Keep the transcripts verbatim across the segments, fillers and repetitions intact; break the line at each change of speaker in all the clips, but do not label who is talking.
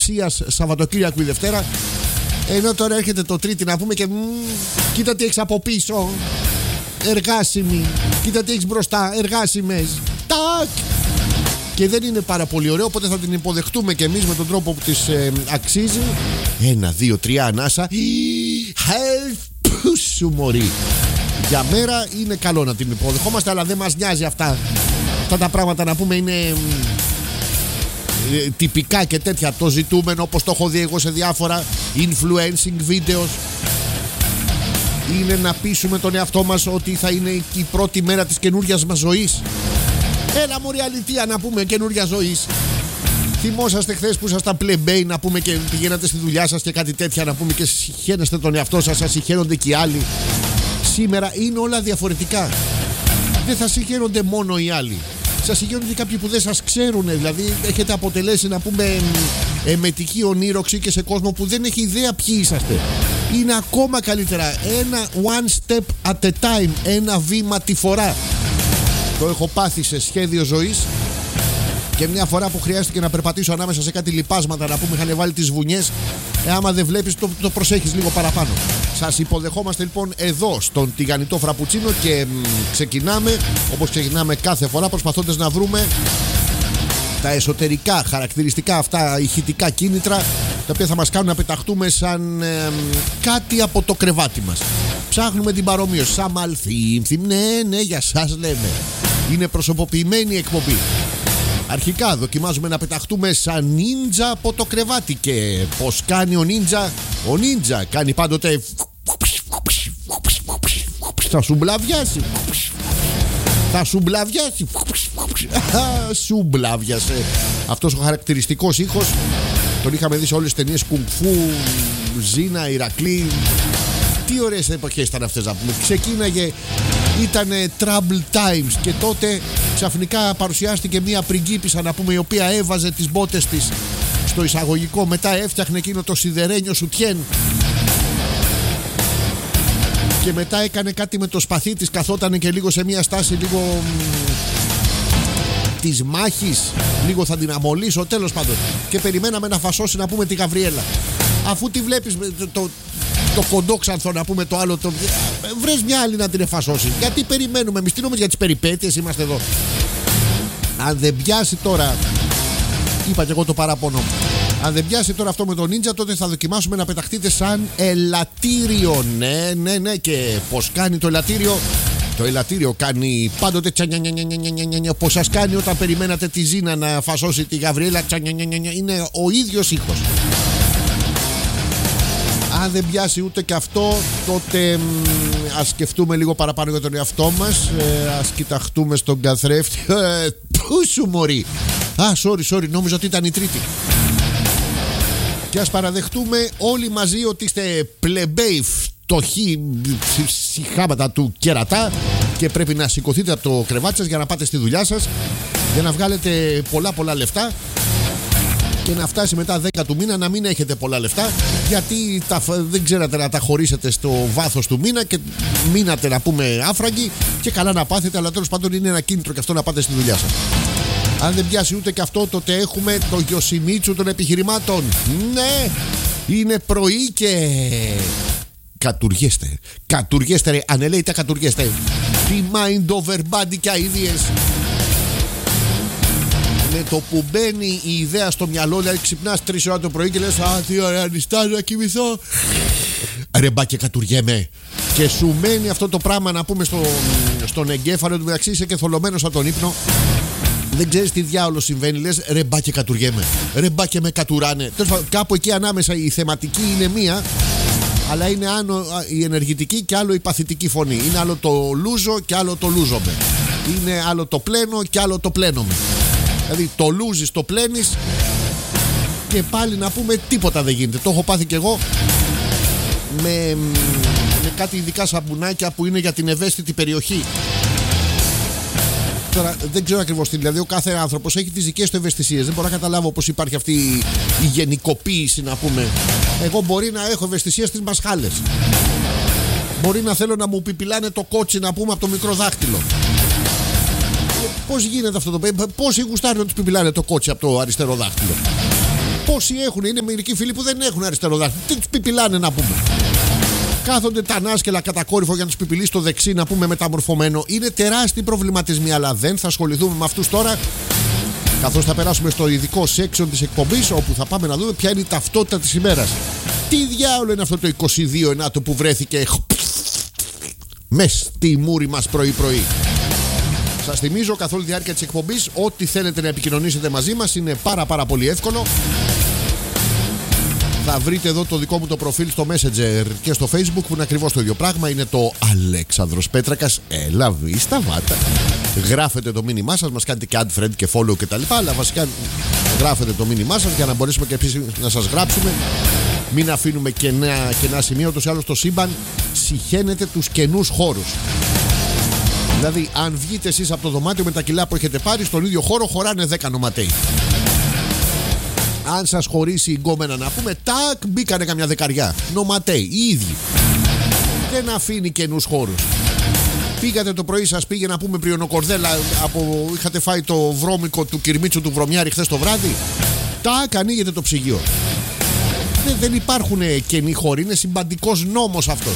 Ψίας Σαββατοκύριακου η Δευτέρα. Ενώ τώρα έρχεται το Τρίτη να πούμε και μ, κοίτα τι έχεις από πίσω. Εργάσιμη. Κοίτα τι έχεις μπροστά. Εργάσιμες. Τάκ. Και δεν είναι πάρα πολύ ωραίο, οπότε θα την υποδεχτούμε και εμείς με τον τρόπο που της ε, αξίζει. Ένα, δύο, τρία, ανάσα. Help σου μωρή. Για μέρα είναι καλό να την υποδεχόμαστε, αλλά δεν μας νοιάζει αυτά. Αυτά τα πράγματα να πούμε είναι ε, τυπικά και τέτοια. Το ζητούμενο, όπως το έχω δει εγώ σε διάφορα influencing videos, είναι να πείσουμε τον εαυτό μας ότι θα είναι η πρώτη μέρα της καινούριας μας ζωής. Έλα μωρή αλήθεια να πούμε, καινούρια ζωής. Θυμόσαστε χθες που ήσασταν πλεμπέι να πούμε και πηγαίνατε στη δουλειά σας και κάτι τέτοια να πούμε και συχαίνεστε τον εαυτό σας, σας συχαίνονται και οι άλλοι. Σήμερα είναι όλα διαφορετικά. Δεν θα συγχαίρονται μόνο οι άλλοι. Σας συγχαίρονται και κάποιοι που δεν σας ξέρουν. Δηλαδή έχετε αποτελέσει να πούμε εμετική ονείροξη και σε κόσμο που δεν έχει ιδέα ποιοι είσαστε. Είναι ακόμα καλύτερα. Ένα one step at a time. Ένα βήμα τη φορά. Το έχω πάθει σε σχέδιο ζωής. Και μια φορά που χρειάστηκε να περπατήσω ανάμεσα σε κάτι λιπάσματα να πούμε είχαν βάλει τις βουνιές. Ε, άμα δεν βλέπεις το, το προσέχεις λίγο παραπάνω. Σας υποδεχόμαστε λοιπόν εδώ στον τηγανιτό φραπουτσίνο και μ, ξεκινάμε όπως ξεκινάμε κάθε φορά προσπαθώντας να βρούμε τα εσωτερικά χαρακτηριστικά αυτά ηχητικά κίνητρα τα οποία θα μας κάνουν να πεταχτούμε σαν ε, κάτι από το κρεβάτι μας. Ψάχνουμε την παρομοίωση. Σαμαλθήμ, ναι, ναι, για σας λέμε. Είναι προσωποποιημένη η εκπομπή. Αρχικά δοκιμάζουμε να πεταχτούμε σαν νίντζα από το κρεβάτι. Και πως κάνει ο νίντζα? Ο νίντζα κάνει πάντοτε. Θα σου μπλαβιάσει. Θα σου μπλαβιάσει. Σου μπλαβιάσε. Αυτός ο χαρακτηριστικός ήχος τον είχαμε δει σε όλες τις ταινίες κουγκφού, Ζήνα, Ηρακλή. Τι ωραίες εποχές ήταν αυτές να πούμε. Ξεκίναγε, ήτανε trouble times και τότε ξαφνικά παρουσιάστηκε μια πριγκίπισσα να πούμε η οποία έβαζε τις μπότες της στο εισαγωγικό, μετά έφτιαχνε εκείνο το σιδερένιο σουτιέν και μετά έκανε κάτι με το σπαθί της, καθότανε και λίγο σε μια στάση λίγο της μάχης, λίγο θα την αμολύσω, τέλος πάντων, και περιμέναμε να φασώσει να πούμε τη Γαβριέλα. Αφού τη βλέπεις το, το, το κοντόξανθο να πούμε το άλλο, το... βρες μια άλλη να την εφασώσει. Γιατί περιμένουμε, εμείς τι νομίζεις για τις περιπέτειες είμαστε εδώ? Αν δεν πιάσει τώρα, είπα και εγώ το παράπονο μου, αν δεν πιάσει τώρα αυτό με τον νίντζα, τότε θα δοκιμάσουμε να πεταχτείτε σαν ελαττήριο. Ναι, ναι, ναι. Και πως κάνει το ελαττήριο? Το ελαττήριο κάνει πάντοτε τσανιανιανιανιανιανιανιανια. Πως σας κάνει όταν περιμένατε τη Ζήνα να φασώσει τη Γαβριέλα? Τσανιανιανιανια. Είναι ο ίδιος ήχος. Αν δεν πιάσει ούτε και αυτό, τότε μ, ας σκεφτούμε λίγο παραπάνω για τον εαυτό μας. ε, Ας κοιταχτούμε στον καθρέφτη. ε, Πού σου μωρή? Α, sorry, sorry, νόμιζα ότι ήταν η Τρίτη. Και ας παραδεχτούμε όλοι μαζί ότι είστε πλεμπέι, φτωχοί συχάματα του κερατά και πρέπει να σηκωθείτε από το κρεβάτι σας για να πάτε στη δουλειά σας, για να βγάλετε πολλά πολλά λεφτά και να φτάσει μετά δέκα του μήνα να μην έχετε πολλά λεφτά, γιατί τα, δεν ξέρατε να τα χωρίσετε στο βάθος του μήνα και μείνατε να πούμε άφραγγοι και καλά να πάθετε, αλλά τέλος πάντων είναι ένα κίνητρο και αυτό να πάτε στη δουλειά σας. Αν δεν πιάσει ούτε και αυτό, τότε έχουμε το Γιοσιμίτσου των επιχειρημάτων. Ναι, είναι πρωί και κατουργέστε. Κατουργέστε ρε, ανελαίητα κατουργέστε. Τι mind over body και αηδίες. Με το που μπαίνει η ιδέα στο μυαλό, δηλαδή ξυπνάς τρεις ώρα το πρωί και λες α, τι ωραία νηστάζω να κοιμηθώ. Ρε μπα και κατουργέμαι. Και σου μένει αυτό το πράγμα να πούμε στο, στον εγκέφαλο του, μεταξύ είσαι και θολωμένος από τον ύπνο. Δεν ξέρεις τι διάολο συμβαίνει, λες ρε μπα και κατουργέμαι. Ρε μπα και με κατουράνε. Κάπου εκεί ανάμεσα η θεματική είναι μία, αλλά είναι άλλο η ενεργητική και άλλο η παθητική φωνή. Είναι άλλο το λούζω και άλλο το λούζομαι. Είναι άλλο το πλένω και άλλο το πλένομαι. Δηλαδή το λούζεις, το πλένεις και πάλι να πούμε τίποτα δεν γίνεται. Το έχω πάθει κι εγώ με, με κάτι ειδικά σαπουνάκια που είναι για την ευαίσθητη περιοχή. Τώρα δεν ξέρω ακριβώς τι, δηλαδή ο κάθε άνθρωπος έχει τις δικές του ευαισθησίες. Δεν μπορώ να καταλάβω πως υπάρχει αυτή η γενικοποίηση να πούμε. Εγώ μπορεί να έχω ευαισθησία στις μασχάλες. Μπορεί να θέλω να μου πιπιλάνε το κότσι να πούμε από το μικρό δάχτυλο. Πώς γίνεται αυτό το παιδί? Πόσοι γουστάρουν να τους πιπιλάνε το κότσι από το αριστερό δάχτυλο? Πόσοι έχουν, είναι μερικοί φίλοι που δεν έχουν αριστερό δάχτυλο. Τι τους πιπιλάνε να πούμε. Κάθονται τα ανάσκελα κατακόρυφο για να τους πιπιλήσει το δεξί να πούμε μεταμορφωμένο. Είναι τεράστιοι προβληματισμοί, αλλά δεν θα ασχοληθούμε με αυτούς τώρα. Καθώς θα περάσουμε στο ειδικό section της εκπομπής, όπου θα πάμε να δούμε ποια είναι η ταυτότητα της ημέρας. Τι διάολο είναι αυτό το είκοσι δύο ενάτο που βρέθηκε μες στη μούρη μας πρωί-πρωί. Σας θυμίζω καθ' όλη τη διάρκεια της εκπομπής, ό,τι θέλετε να επικοινωνήσετε μαζί μας είναι πάρα πάρα πολύ εύκολο. Θα βρείτε εδώ το δικό μου το προφίλ στο Messenger και στο Facebook που είναι ακριβώς το ίδιο πράγμα. Είναι το Αλέξανδρος Πέτρακας. Έλα βίστα βάτα. Γράφετε το μήνυμά σας, μας κάνετε και add friend και follow και τα λοιπά. Αλλά βασικά γράφετε το μήνυμά σας για να μπορέσουμε και επίσης να σας γράψουμε. Μην αφήνουμε κενά, κενά σημεία. Ούτως ή άλλως το σύμπαν συχαίνεται τους κενούς χώρους. Δηλαδή αν βγείτε εσείς από το δωμάτιο με τα κιλά που έχετε πάρει, στον ίδιο χώρο χωράνε δέκα νοματέοι. Αν σας χωρίσει η γκόμενα να πούμε, τάκ, μπήκανε καμιά δεκαριά. Νοματέοι, οι ίδιοι. Δεν αφήνει καινούς χώρους. Πήγατε το πρωί, σας πήγε να πούμε πριονοκορδέλα από... είχατε φάει το βρώμικο του Κυρμίτσου του Βρωμιάρη χθες το βράδυ. Τάκ, ανοίγετε το ψυγείο. Δεν, δεν υπάρχουν καινοί χώροι, είναι συμπαντικός νόμος αυτός.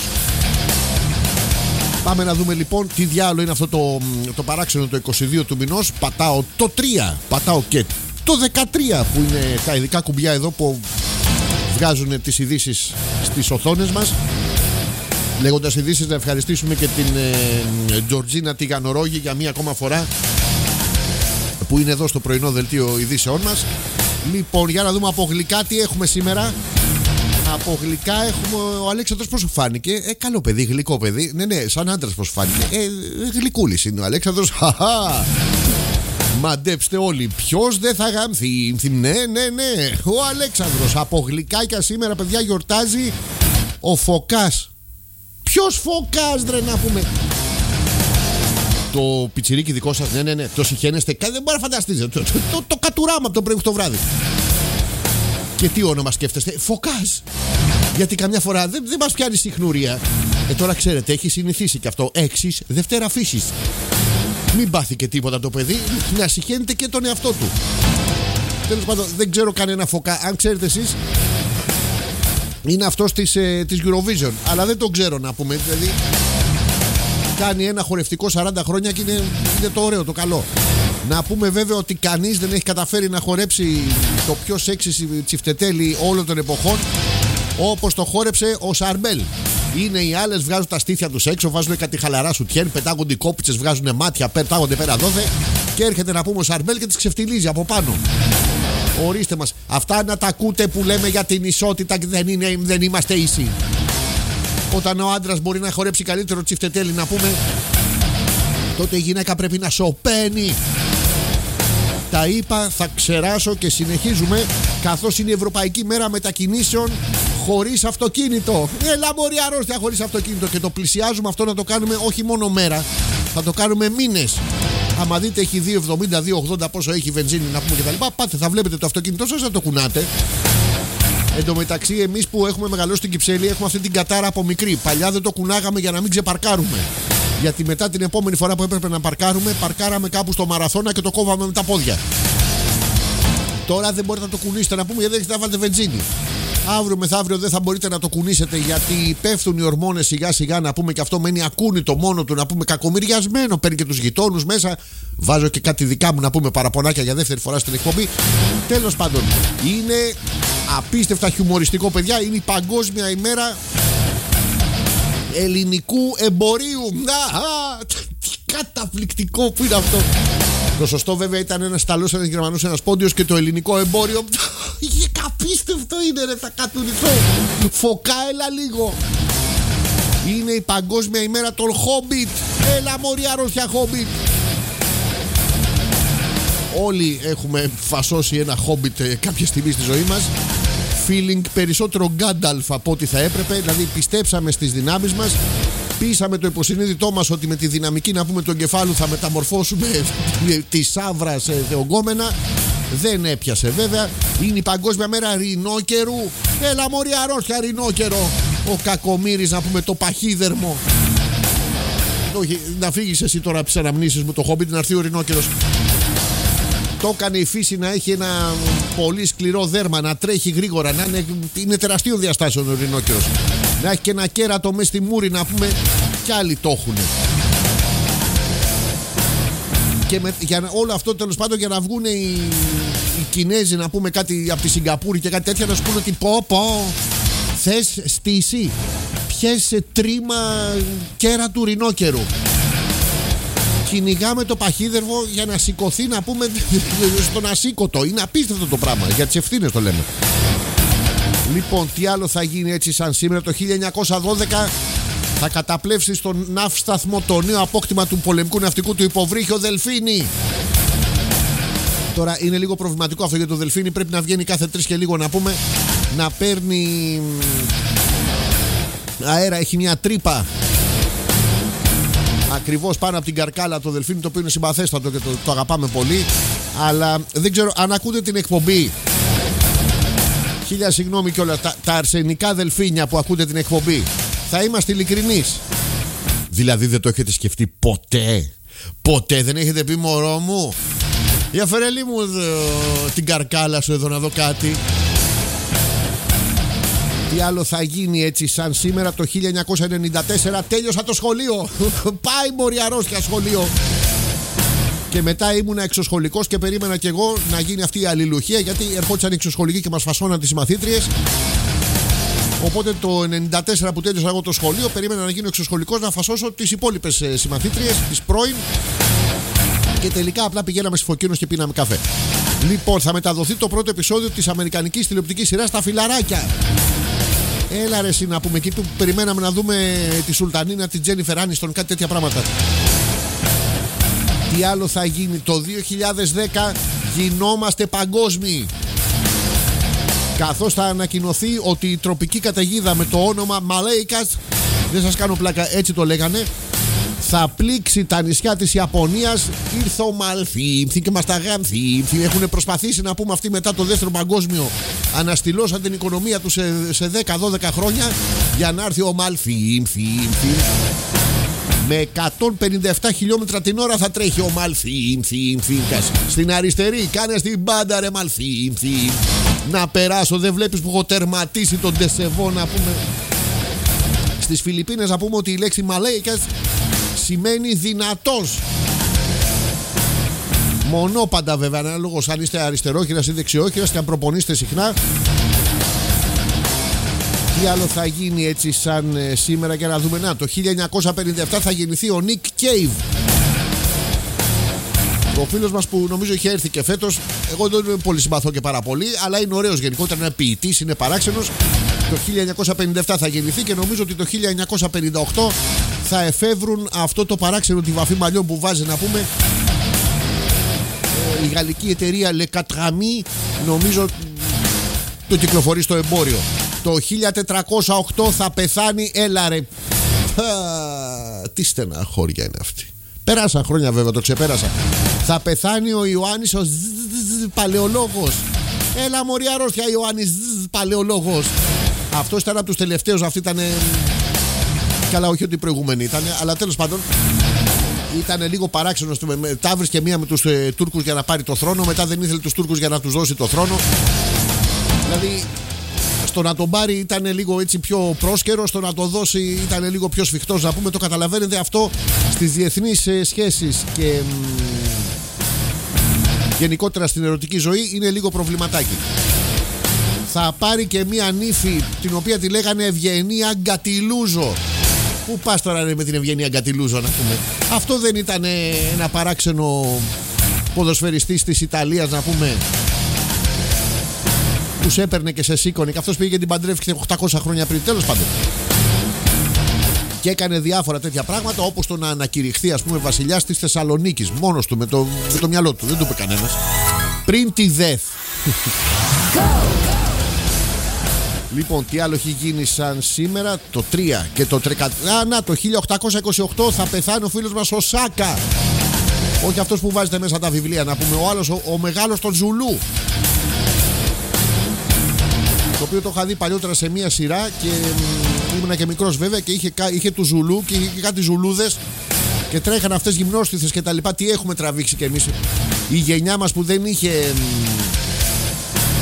Πάμε να δούμε λοιπόν τι διάλογο είναι αυτό το, το παράξενο το είκοσι δύο του μηνός. Πατάω το τρία, πατάω και το δεκατρία που είναι τα ειδικά κουμπιά εδώ που βγάζουν τις ειδήσεις στις οθόνες μας. Λέγοντας ειδήσεις, να ευχαριστήσουμε και την ε, Τζορτζίνα Τηγανορόγη για μία ακόμα φορά που είναι εδώ στο πρωινό δελτίο ειδήσεών μας. Λοιπόν, για να δούμε από γλυκά τι έχουμε σήμερα. Από γλυκά έχουμε ο Αλέξανδρος, πώς σου φάνηκε? Ε, καλό παιδί, γλυκό παιδί. Ναι, ναι, σαν άντρας πώς σου φάνηκε? Ε, γλυκούλης είναι ο Αλέξανδρος. Χαχα. Μαντέψτε όλοι, ποιος δεν θα γαμθεί? Ναι, ναι, ναι, ο Αλέξανδρος. Από γλυκάκια σήμερα, παιδιά, γιορτάζει ο Φωκάς. Ποιος Φωκάς, ρε, να πούμε? Το πιτσιρίκι δικό σας, ναι, ναι, ναι. Το συχαίνεστε, δεν μπορεί να φανταστείτε. Το, το, το, το κατουράμα από το προηγούμενο βράδυ. Και τι όνομα σκέφτεστε? Φωκάς. Γιατί καμιά φορά δεν, δεν μας πιάνει συχνουρία. Ε, τώρα ξέρετε, έχει συνηθίσει και αυτό. Έξις, Δευτέρα φύσης. Μην πάθει και τίποτα το παιδί, να συχαίνεται και τον εαυτό του. Τέλος πάντων, δεν ξέρω κανένα Φωκά. Αν ξέρετε εσείς, είναι αυτός της, ε, της Eurovision. Αλλά δεν τον ξέρω να πούμε. Δηλαδή, κάνει ένα χορευτικό σαράντα χρόνια και είναι, είναι το ωραίο, το καλό. Να πούμε βέβαια ότι κανείς δεν έχει καταφέρει να χορέψει το πιο σεξι τσιφτετέλι όλων των εποχών όπως το χόρεψε ο Σαρμπέλ. Είναι οι άλλες, βγάζουν τα στήθια τους έξω, βάζουν κάτι χαλαρά σουτιέν, πετάγονται οι κόπιτσες, βγάζουν μάτια, πετάγονται πέρα δόθε και έρχεται να πούμε ο Σαρμπέλ και τις ξεφτιλίζει από πάνω. Ορίστε μας, αυτά να τα ακούτε που λέμε για την ισότητα και δεν, είναι, δεν είμαστε ίσοι. Όταν ο άντρας μπορεί να χορέψει καλύτερο τσιφτετέλι να πούμε, τότε η γυναίκα πρέπει να σωπαίνει. Τα είπα, θα ξεράσω και συνεχίζουμε, καθώς είναι η Ευρωπαϊκή Μέρα Μετακινήσεων χωρίς αυτοκίνητο. Έλα μωρή αρρώστια χωρίς αυτοκίνητο. Και το πλησιάζουμε αυτό να το κάνουμε όχι μόνο μέρα, θα το κάνουμε μήνες. Άμα δείτε έχει δύο εβδομήντα, δύο ογδόντα πόσο έχει βενζίνη να πούμε κτλ. Πάτε, θα βλέπετε το αυτοκίνητό σας να το κουνάτε. Εν τω μεταξύ, εμείς που έχουμε μεγαλώσει στην Κυψέλη έχουμε αυτή την κατάρα από μικρή. Παλιά δεν το κουνάγαμε για να μην ξεπαρκάρουμε. Γιατί μετά την επόμενη φορά που έπρεπε να παρκάρουμε, παρκάραμε κάπου στο Μαραθώνα και το κόβαμε με τα πόδια. Τώρα δεν μπορείτε να το κουνήσετε να πούμε γιατί δεν έχετε να βάλετε βενζίνη. Αύριο μεθαύριο δεν θα μπορείτε να το κουνήσετε γιατί πέφτουν οι ορμόνες σιγά σιγά να πούμε και αυτό μένει ακούνητο μόνο του να πούμε κακομοιριασμένο. Παίρνει και τους γειτόνους μέσα. Βάζω και κάτι δικά μου να πούμε παραπονάκια για δεύτερη φορά στην εκπομπή. Τέλος πάντων, είναι απίστευτα χιουμοριστικό, παιδιά. Είναι η Παγκόσμια ημέρα ελληνικού εμπορίου. Α, τι καταπληκτικό που είναι αυτό. Το σωστό βέβαια ήταν ένας Ιταλός, ένας Γερμανός, ένας Πόντιος και το ελληνικό εμπόριο. Είχε απίστευτο είναι ρε, θα κατουρηθώ. Φωκά, έλα λίγο. Είναι η Παγκόσμια ημέρα των Χόμπιτ. Έλα μωρή αρρώστια Χόμπιτ. Όλοι έχουμε φασώσει ένα Χόμπιτ κάποια στιγμή στη ζωή μας. Feeling περισσότερο Γκάνταλφ από ό,τι θα έπρεπε. Δηλαδή πιστέψαμε στις δυνάμεις μας. Πείσαμε το υποσυνείδητό μας ότι με τη δυναμική να πούμε του εγκεφάλου θα μεταμορφώσουμε τη σαύρα σε θεογκόμενα. Δεν έπιασε βέβαια. Είναι η Παγκόσμια Μέρα Ρινόκερου. Έλα μωρή αρρώστια ρινόκερο. Ο κακομοίρης να πούμε το παχύδερμο. Όχι, να φύγεις εσύ τώρα από τις αναμνήσεις μου το Χόμπιτ να έρθει ο ρινόκερος. Το έκανε η φύση να έχει ένα πολύ σκληρό δέρμα, να τρέχει γρήγορα, να είναι, είναι τεραστίων διαστάσεων ο ρινόκερος. Να έχει και ένα κέρατο μέσα στη μούρη, να πούμε, κι άλλοι το έχουν. Και με, για όλο αυτό τέλος πάντων, για να βγουν οι, οι Κινέζοι, να πούμε, κάτι από τη Σιγκαπούρη και κάτι τέτοια, να σου πούνε ότι πω πω, θες στήσει, πιες τρίμα κέρα του ρινόκερου. Κυνηγάμε το παχύδερβο για να σηκωθεί, να πούμε, στον ασήκωτο. Είναι απίστευτο το πράγμα, για τις ευθύνες το λέμε. Λοιπόν, τι άλλο θα γίνει έτσι σαν σήμερα? Το χίλια εννιακόσια δώδεκα θα καταπλέψει στον ναύσταθμο το νέο απόκτημα του πολεμικού ναυτικού του υποβρύχιο Δελφίνη. Τώρα είναι λίγο προβληματικό αυτό, για το Δελφίνη πρέπει να βγαίνει κάθε τρεις και λίγο, να πούμε, να παίρνει αέρα, έχει μια τρύπα ακριβώς πάνω από την καρκάλα το Δελφίνη, το οποίο είναι συμπαθέστατο και το, το αγαπάμε πολύ. Αλλά δεν ξέρω αν ακούτε την εκπομπή. Χίλια συγγνώμη κιόλας, τα, τα αρσενικά δελφίνια που ακούτε την εκπομπή, θα είμαστε ειλικρινείς. Δηλαδή δεν το έχετε σκεφτεί ποτέ? Ποτέ δεν έχετε πει, μωρό μου, για φέρε μου ε, την καρκάλα σου εδώ να δω κάτι? Τι άλλο θα γίνει έτσι σαν σήμερα? Το χίλια εννιακόσια ενενήντα τέσσερα τέλειωσα το σχολείο. Πάει μωρή αρρώστια σχολείο. Και μετά ήμουνα εξωσχολικός και περίμενα κι εγώ να γίνει αυτή η αλληλουχία, γιατί ερχόντουσαν οι εξωσχολικοί και μας φασώναν τις συμμαθήτριες. Οπότε το ενενήντα τέσσερα που τέλειωσα εγώ το σχολείο, περίμενα να γίνω εξωσχολικός, να φασώσω τις υπόλοιπες συμμαθήτριες, τις πρώην. Και τελικά απλά πηγαίναμε στη Φωκίνος και πίναμε καφέ. Λοιπόν, θα μεταδοθεί το πρώτο επεισόδιο της αμερικανικής τηλεοπτικής σειράς Τα Φιλαράκια. Έλα ρε εσύ, να πούμε, εκεί που περιμέναμε να δούμε τη Σουλτανίνα, την Τζένιφερ Άνιστον, κάτι τέτοια πράγματα. Τι άλλο θα γίνει? Το δύο χιλιάδες δέκα γινόμαστε παγκόσμιοι, καθώς θα ανακοινωθεί ότι η τροπική καταιγίδα με το όνομα Μαλέικας, δεν σας κάνω πλάκα, έτσι το λέγανε, θα πλήξει τα νησιά της Ιαπωνίας. Ήρθε ο Μαλθύμφθη και μας τα γάμθύμφθη. Έχουν προσπαθήσει, να πούμε, αυτοί μετά το δεύτερο παγκόσμιο, αναστηλώσαν την οικονομία τους σε, σε δέκα δώδεκα χρόνια, για να έρθει ο Μαλθύμφθη. Με εκατόν πενήντα επτά χιλιόμετρα την ώρα θα τρέχει ο Μαλθύμφθη. Στην αριστερή, κάνε στην πάντα ρε Μαλθύμφθη. Να περάσω, δεν βλέπεις που έχω τερματίσει τον Ντεσεβό, να πούμε? Στις Φιλιππίνες, να πούμε, ότι η λέξη Μαλέικας σημαίνει δυνατός. Μονόπαντα βέβαια, ανάλογος αν είστε αριστερόχειρας ή δεξιόχειρας και αν προπονείστε συχνά. Τι άλλο θα γίνει έτσι σαν ε, σήμερα, για να δούμε? Να, το χίλια εννιακόσια πενήντα επτά θα γεννηθεί ο Νικ Κέιβ. Ο φίλος μας που νομίζω είχε έρθει και φέτος. Εγώ δεν τον πολύ συμπαθώ και πάρα πολύ, αλλά είναι ωραίος γενικότερα, είναι ποιητής, είναι παράξενος. Το χίλια εννιακόσια πενήντα επτά θα γεννηθεί και νομίζω ότι το χίλια εννιακόσια πενήντα οκτώ θα εφεύρουν αυτό το παράξενο, τη βαφή μαλλιών που βάζει, να πούμε, η γαλλική εταιρεία Le Quatre Amis, νομίζω το κυκλοφορεί στο εμπόριο. Το χίλια τετρακόσια οκτώ θα πεθάνει, έλα ρε, τι στεναχώρια είναι αυτή. Πέρασαν χρόνια βέβαια, το ξεπέρασα. Θα πεθάνει ο Ιωάννης ο παλαιολόγος. Έλα μωρή αρρώστια, Ιωάννης παλαιολόγος. Αυτός ήταν από τους τελευταίους, αυτή ήταν. Καλά, όχι ότι οι προηγούμενοι ήταν, αλλά τέλος πάντων ήταν λίγο παράξενος. Τα βρίσκε μία με τους ε, Τούρκους για να πάρει το θρόνο, μετά δεν ήθελε τους Τούρκους για να τους δώσει το θρόνο. Δηλαδή, στο να τον πάρει ήταν λίγο έτσι πιο πρόσκαιρο, στο να το δώσει ήταν λίγο πιο σφιχτός, να πούμε. Το καταλαβαίνετε αυτό στις διεθνείς ε, σχέσεις και μ, γενικότερα στην ερωτική ζωή είναι λίγο προβληματάκι. Θα πάρει και μία νύφη, την οποία τη λέγανε Ευγενία Γκατιλούζο. Πού πας τώρα ρε, με την Ευγενία Γκατιλούζο, να πούμε? Αυτό δεν ήταν ένα παράξενο ποδοσφαιριστής της Ιταλίας, να πούμε, που σε έπαιρνε και σε σήκωνε, και αυτός πήγε και την παντρεύτηκε οκτακόσια χρόνια πριν, τέλος πάντων. Και έκανε διάφορα τέτοια πράγματα, όπως το να ανακηρυχθεί, ας πούμε, βασιλιάς της Θεσσαλονίκης μόνος του, με το, με το μυαλό του, δεν του είπε κανένας, πριν τη ΔΕΘ. Λοιπόν, τι άλλο έχει γίνει σαν σήμερα? Το τρία και το τρία. Α, να, το χίλια οκτακόσια είκοσι οκτώ θα πεθάνει ο φίλος μας ο Σάκα. Όχι αυτός που βάζετε μέσα τα βιβλία, να πούμε, ο άλλος, ο, ο μεγάλος των Ζουλού. Το οποίο το είχα δει παλιότερα σε μία σειρά και μ, ήμουνα και μικρός βέβαια, και είχε, είχε του Ζουλού και είχε και κάτι Ζουλούδες και τρέχαν αυτές γυμνόστιθες και τα λοιπά. Τι έχουμε τραβήξει κι εμείς, η γενιά μας που δεν είχε μ,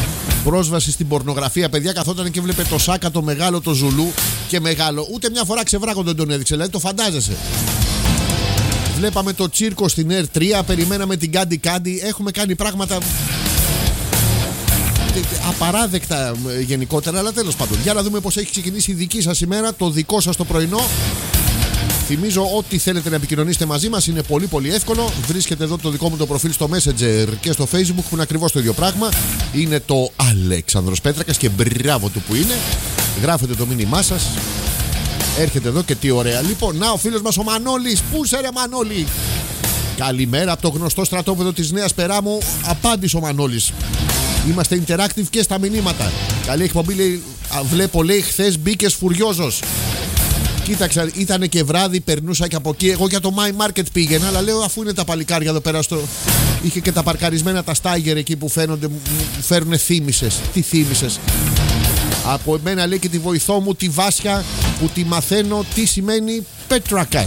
πρόσβαση στην πορνογραφία. Παιδιά, καθόταν και βλέπε το Σάκα, το μεγάλο, το Ζουλού και μεγάλο. Ούτε μια φορά ξεβράκο δεν τον έδειξε, δηλαδή το φαντάζεσαι. Βλέπαμε το τσίρκο στην Air τρία, περιμέναμε την Κάντι Κάντι. Έχουμε κάνει πράγματα απαράδεκτα γενικότερα, αλλά τέλος πάντων. Για να δούμε πως έχει ξεκινήσει η δική σας ημέρα, το δικό σας το πρωινό. Θυμίζω ότι θέλετε να επικοινωνήσετε μαζί μας, είναι πολύ πολύ εύκολο. Βρίσκεται εδώ το δικό μου το προφίλ στο Messenger και στο Facebook που είναι ακριβώς το ίδιο πράγμα. Είναι το Αλέξανδρος Πέτρακας και μπράβο του που είναι. Γράφετε το μήνυμά σας. Έρχεται εδώ και τι ωραία. Λοιπόν, να ο φίλος μας ο Μανώλης. Πού σε ρε Μανώλη? Καλημέρα από το γνωστό στρατόπεδο της Νέας Περάμου. Απάντησε ο Μανώλης. Είμαστε interactive και στα μηνύματα. Καλή εκπομπή, λέει. Βλέπω, λέει, χθες μπήκες φουριόζος. Κοίταξα, ήταν και βράδυ, περνούσα και από εκεί. Εγώ για το My Market πήγαινα, αλλά λέω αφού είναι τα παλικάρια εδώ πέρα στο. Είχε και τα παρκαρισμένα τα στάγερ εκεί που φαίνονται, μου φέρουν θύμησες. Τι θύμησες? Από εμένα, λέει, και τη βοηθό μου, τη Βάσια, που τη μαθαίνω τι σημαίνει Πέτρακας.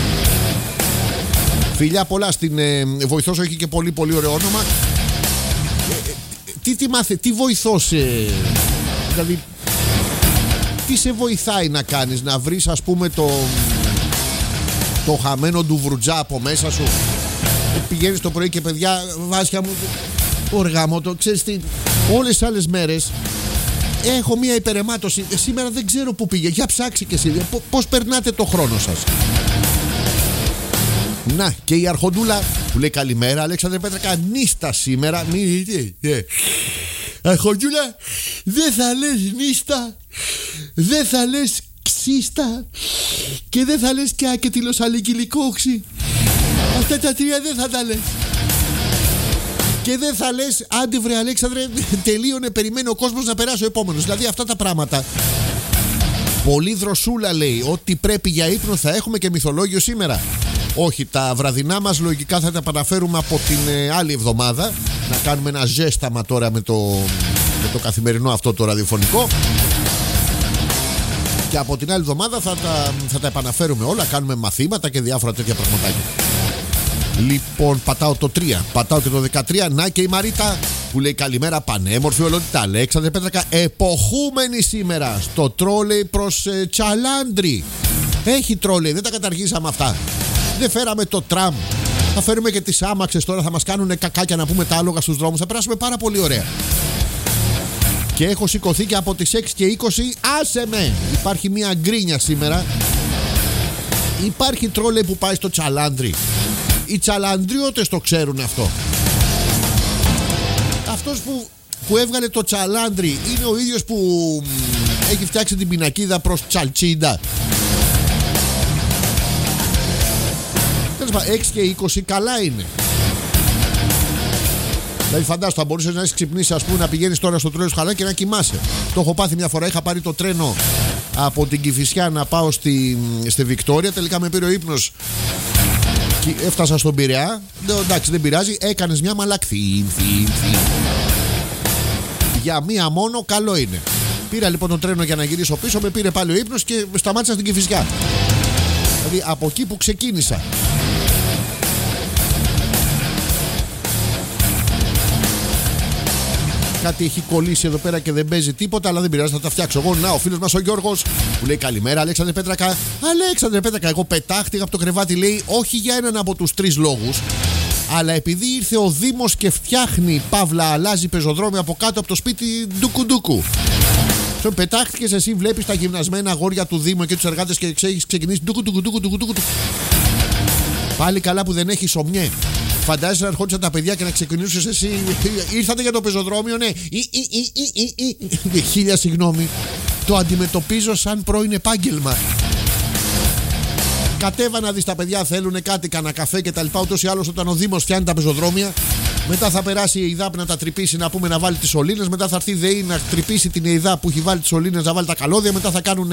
Φιλιά πολλά στην ε, βοηθό σου, έχει και πολύ πολύ ωραίο όνομα. Ε, ε, τι, τι, μάθε, τι βοηθός, ε, δηλαδή τι σε βοηθάει να κάνεις, να βρεις ας πούμε το, το χαμένο του βρουτζά από μέσα σου? Ε, πηγαίνεις το πρωί και παιδιά, Βάσια μου, οργάμο το, ξέρεις τι, όλες τις άλλες μέρες έχω μία υπεραιμάτωση. Σήμερα δεν ξέρω πού πήγε. Για ψάξει και εσύ. Πώς περνάτε το χρόνο σας? Να, και η Αρχοντούλα που λέει καλημέρα, Αλέξανδρε Πέτρακα, νύστα σήμερα. Μη, Αρχοντούλα, δεν θα λες νύστα, δεν θα λες ξύστα και δεν θα λες και ακετυλοσαλικυλικόξι. Αυτά τα τρία δεν θα τα λες. Και δεν θα λες άντε βρε Αλέξανδρε, τελείωνε, περιμένει ο κόσμος να περάσει ο επόμενος. Δηλαδή αυτά τα πράγματα. Πολύ δροσούλα, λέει, ότι πρέπει για ύπνο θα έχουμε και μυθολόγιο σήμερα. Όχι, τα βραδινά μας λογικά θα τα επαναφέρουμε από την ε, άλλη εβδομάδα. Να κάνουμε ένα ζέσταμα τώρα με το, με το καθημερινό αυτό το ραδιοφωνικό. Και από την άλλη εβδομάδα θα τα, θα τα επαναφέρουμε όλα. Κάνουμε μαθήματα και διάφορα τέτοια πραγματάκια. Λοιπόν, πατάω το τρία, πατάω και το δεκατρία. Να και η Μαρίτα που λέει καλημέρα, πανέμορφη ολότητα. Αλέξανδρε Πέτρακα, εποχούμενη σήμερα στο τρόλεϊ προς ε, Τσαλάντρι. Έχει τρόλεϊ, δεν τα καταργήσαμε αυτά. Δεν φέραμε το τραμ. Θα φέρουμε και τις άμαξες τώρα, θα μας κάνουν κακάκια να πούμε τα άλογα στους δρόμους. Θα περάσουμε πάρα πολύ ωραία. Και έχω σηκωθεί και από τις έξι και είκοσι. Άσε με! Υπάρχει μια γκρίνια σήμερα. Υπάρχει τρόλεϊ που πάει στο Τσαλάντρι. Οι τσαλαντριώτες το ξέρουν αυτό. Αυτός που, που έβγαλε το Τσαλάντρι είναι ο ίδιος που έχει φτιάξει την πινακίδα προς Τσαλτσίντα. έξι και είκοσι καλά είναι. Δηλαδή φαντάσου, θα μπορούσες να έχεις ξυπνήσει, ας πούμε, να πηγαίνεις τώρα στο τρένο χαλά και να κοιμάσαι. Το έχω πάθει μια φορά. Είχα πάρει το τρένο από την Κηφισιά να πάω στη, στη Βικτόρια. Τελικά με πήρε ο ύπνος. Έφτασα στον Πειραιά. Εντάξει, δεν πειράζει. Έκανες μια μαλακθή. Για μία μόνο καλό είναι. Πήρα λοιπόν το τρένο για να γυρίσω πίσω. Με πήρε πάλι ο ύπνος και σταμάτησα στην Κηφισιά. Δηλαδή από εκεί που ξεκίνησα. Κάτι έχει κολλήσει εδώ πέρα και δεν παίζει τίποτα, αλλά δεν πειράζει, θα τα φτιάξω εγώ. Να, ο φίλος μας ο Γιώργος που λέει καλημέρα, Αλέξανδρε Πέτρακα. Αλέξανδρε Πέτρακα, εγώ πετάχτηκα από το κρεβάτι, λέει, όχι για έναν από τους τρεις λόγους, αλλά επειδή ήρθε ο Δήμος και φτιάχνει, παύλα, αλλάζει πεζοδρόμιο από κάτω από το σπίτι ντουκουντούκου. Στον πετάχτηκες εσύ, βλέπεις τα γυμνασμένα αγόρια του Δήμου και τους εργάτες και έχεις ξεκινήσει ντουκουντούκου. Πάλι καλά που δεν έχει σομιέ. Φαντάζεσαι να ερχόντουσαν τα παιδιά και να ξεκινούσες εσύ. Ήρθατε για το πεζοδρόμιο, ναι. Χίλια συγγνώμη. Το αντιμετωπίζω σαν πρώην επάγγελμα. Κατέβα να δεις, τα παιδιά θέλουν κάτι, κανένα καφέ κτλ. Ούτως ή άλλως όταν ο Δήμος φτιάχνει τα πεζοδρόμια, μετά θα περάσει η ΕΙΔΑΠ να τα τρυπήσει, να πούμε να βάλει τις σωλήνες. Μετά θα έρθει η ΔΕΗ να τρυπήσει την ΕΙΔΑΠ που έχει βάλει τις σωλήνες, να βάλει τα καλώδια. Μετά θα κάνουν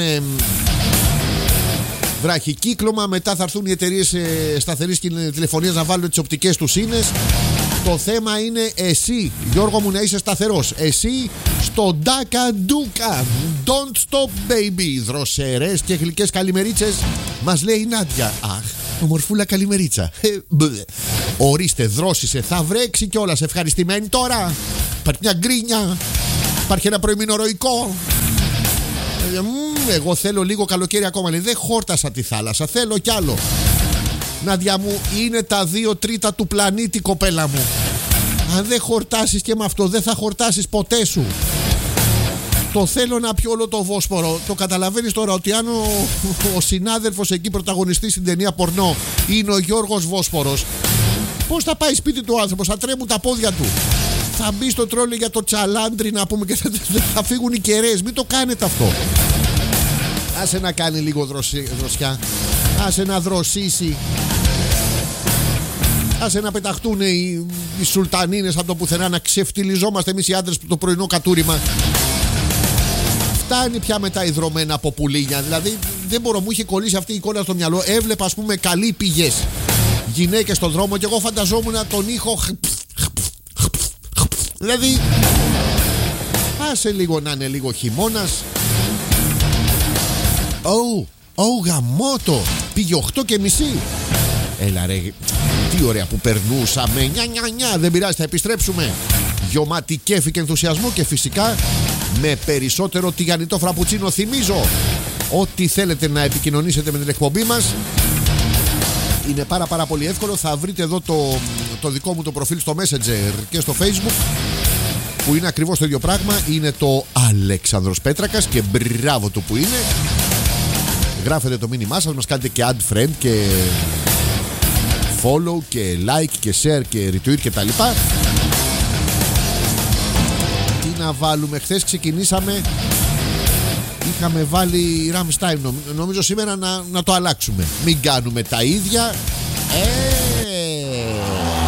βραχικύκλωμα. Μετά θα έρθουν οι εταιρείες σταθερής τηλεφωνίας να βάλουν τις οπτικές τους ίνες. Το θέμα είναι εσύ, Γιώργο μου, να είσαι σταθερός. Εσύ στο ντάκα ντούκα. Don't stop baby. Δροσερές και γλυκές καλημερίτσες, μας λέει η Νάντια. Αχ, ομορφούλα καλημερίτσα. Ορίστε, δρόσισε, θα βρέξει κιόλας. Ευχαριστημένη τώρα. Υπάρχει μια γκρίνια. Υπάρχει ένα προημινορροϊκό. Εγώ θέλω λίγο καλοκαίρι ακόμα. Λέει, δεν χόρτασα τη θάλασσα, θέλω κι άλλο. Νάντια μου, είναι τα δύο τρίτα του πλανήτη, κοπέλα μου. Αν δεν χορτάσεις και με αυτό, δεν θα χορτάσεις ποτέ σου. Το θέλω να πιω όλο το Βόσπορο. Το καταλαβαίνεις τώρα ότι αν ο, ο συνάδελφος εκεί πρωταγωνιστής στην ταινία πορνό είναι ο Γιώργος Βόσπορος, πώς θα πάει σπίτι του άνθρωπος, θα τρέμουν τα πόδια του. Θα μπει στο τρόλι για το τσαλάντρι να πούμε και θα, θα φύγουν οι κεραίες. Μην το κάνετε αυτό. Άσε να κάνει λίγο δροσι, δροσιά. Άσε να δροσίσει. Άσε να πεταχτούν οι, οι σουλτανίνες από το πουθενά, να ξεφτιλιζόμαστε εμείς οι άντρες το πρωινό κατούριμα. Φτάνει πια με τα ιδρωμένα από πουλίνια. Δηλαδή δεν μπορώ, μου είχε κολλήσει αυτή η εικόνα στο μυαλό. Έβλεπα ας πούμε καλοί πηγές, γυναίκες στον δρόμο και εγώ φανταζόμουν τον ήχο. Δηλαδή άσε λίγο να είναι λίγο χειμώνας. Ω, ω γαμώτο. Πήγε οκτώ και μισή. Έλα ρε, τι ωραία που περνούσαμε. Νια νια νια, δεν πειράζει, θα επιστρέψουμε. Γιωμάτι κέφι και ενθουσιασμό και φυσικά με περισσότερο τηγανιτό φραπουτσίνο. Θυμίζω, ό,τι θέλετε να επικοινωνήσετε με την εκπομπή μας είναι πάρα πάρα πολύ εύκολο. Θα βρείτε εδώ το, το δικό μου το προφίλ στο Messenger και στο Facebook, που είναι ακριβώς το ίδιο πράγμα. Είναι το Αλέξανδρος Πέτρακας και μπράβο του που είναι. Γράφετε το μήνυμά σας, μας κάνετε και add friend και follow και like και share και retweet και τα λοιπά. Τι να βάλουμε, χθες ξεκινήσαμε, είχαμε βάλει Rammstein, νομίζω σήμερα να, να το αλλάξουμε. Μην κάνουμε τα ίδια. Ε,